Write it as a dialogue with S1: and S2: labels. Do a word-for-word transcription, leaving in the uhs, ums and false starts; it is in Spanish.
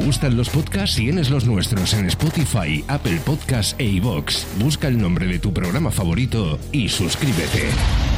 S1: gustan los podcasts, tienes los nuestros en Spotify, Apple Podcasts e iVoox. Busca el nombre de tu programa favorito y suscríbete.